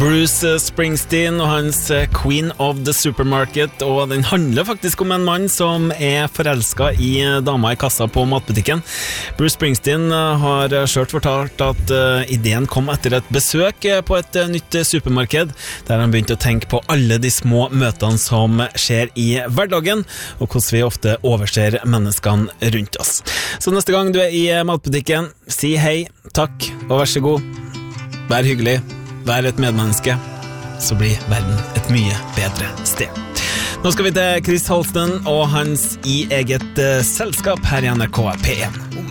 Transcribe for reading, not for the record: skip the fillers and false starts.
Bruce Springsteen og hans Queen of the Supermarket, og den handler faktisk om en mann som forelsket i dama i kassa på matbutikken. Bruce Springsteen har selv fortalt at ideen kom etter et besøk på et nytt supermarked, der han begynte å tenke på alle de små møtene som skjer i hverdagen, og hvordan vi ofte overser menneskene rundt oss. Så neste gang du i matbutikken, si hei, takk og vær så god. Vær hyggelig. Vær et medmenneske, så blir verden et mye bedre sted. Nå skal vi til Chris Holsten og hans i eget selskap her i NRK P1.